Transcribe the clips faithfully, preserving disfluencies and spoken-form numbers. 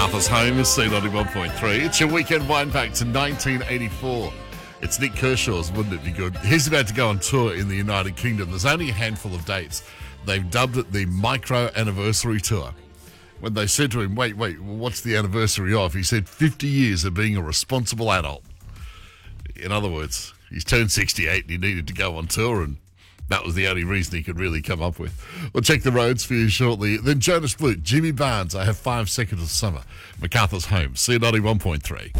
Macarthur's Home is C ninety-one point three. It's your weekend wind back to nineteen eighty-four. It's Nick Kershaw's, wouldn't it be good? He's about to go on tour in the United Kingdom. There's only a handful of dates. They've dubbed it the Micro Anniversary Tour. When they said to him, wait, wait, what's the anniversary of? He said fifty years of being a responsible adult. In other words, he's turned sixty-eight and he needed to go on tour, and that was the only reason he could really come up with. We'll check the roads for you shortly. Then Jonas Blue, Jimmy Barnes, I Have Five Seconds of Summer. Macarthur's Home, C ninety-one point three.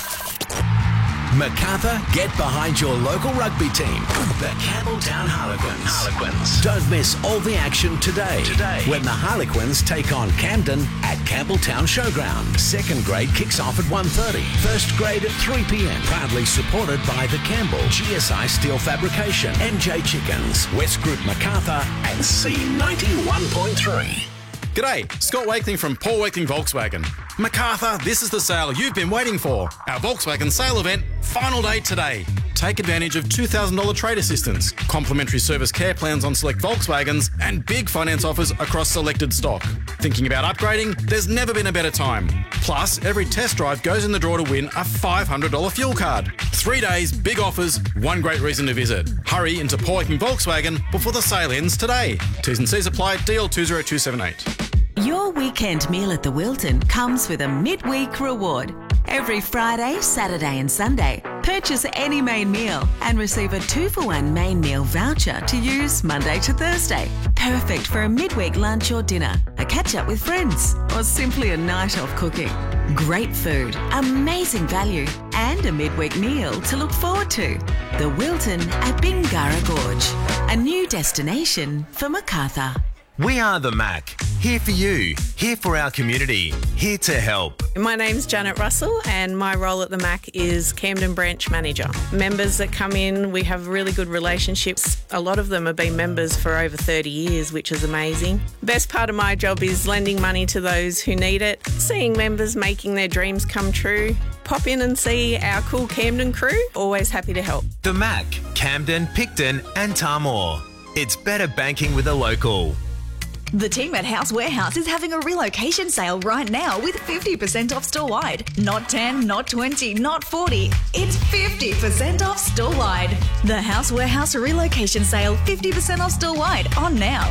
Macarthur, get behind your local rugby team, the Campbelltown Harlequins. Harlequins. Don't miss all the action today. Today, when the Harlequins take on Camden at Campbelltown Showground. Second grade kicks off at one thirty. First grade at three p.m. Proudly supported by the Campbell, G S I Steel Fabrication, M J Chickens, West Group Macarthur, and C ninety-one point three. G'day, Scott Wakeling from Paul Wakeling Volkswagen. Macarthur, this is the sale you've been waiting for. Our Volkswagen sale event, final day today. Take advantage of two thousand dollars trade assistance, complimentary service care plans on select Volkswagens, and big finance offers across selected stock. Thinking about upgrading? There's never been a better time. Plus, every test drive goes in the draw to win a five hundred dollars fuel card. Three days, big offers, one great reason to visit. Hurry into Paul Wakeling Volkswagen before the sale ends today. T's and C's apply, D L two zero two seven eight. Your weekend meal at the Wilton comes with a midweek reward. Every Friday, Saturday and Sunday, purchase any main meal and receive a two for one main meal voucher to use Monday to Thursday. Perfect for a midweek lunch or dinner, a catch-up with friends, or simply a night off cooking. Great food, amazing value, and a midweek meal to look forward to. The Wilton at Bingara Gorge, a new destination for Macarthur. We are the Mac, here for you, here for our community, here to help. My name's Janet Russell and my role at the Mac is Camden Branch Manager. Members that come in, we have really good relationships. A lot of them have been members for over thirty years, which is amazing. Best part of my job is lending money to those who need it, seeing members making their dreams come true. Pop in and see our cool Camden crew. Always happy to help. The Mac, Camden, Picton and Tarmore. It's better banking with a local. The team at House Warehouse is having a relocation sale right now with fifty percent off store-wide. Not ten, not twenty, not forty. It's fifty percent off store-wide. The House Warehouse relocation sale, fifty percent off store-wide, on now.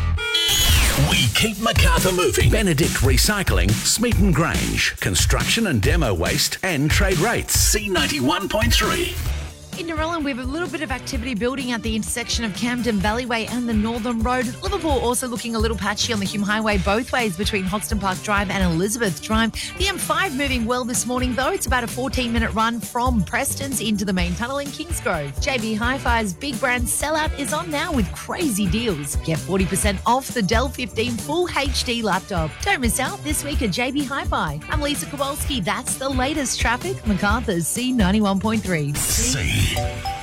We keep Macarthur moving. Benedict Recycling, Smeaton Grange, construction and demo waste, and trade rates. C ninety-one point three. In Narellan, we have a little bit of activity building at the intersection of Camden Valleyway and the Northern Road. Liverpool also looking a little patchy on the Hume Highway both ways between Hoxton Park Drive and Elizabeth Drive. The M five moving well this morning, though. It's about a fourteen-minute run from Preston's into the main tunnel in Kingsgrove. J B Hi-Fi's big brand sellout is on now with crazy deals. Get forty percent off the Dell fifteen Full H D laptop. Don't miss out this week at J B Hi-Fi. I'm Lisa Kowalski. That's the latest traffic. Macarthur's C ninety-one point three. C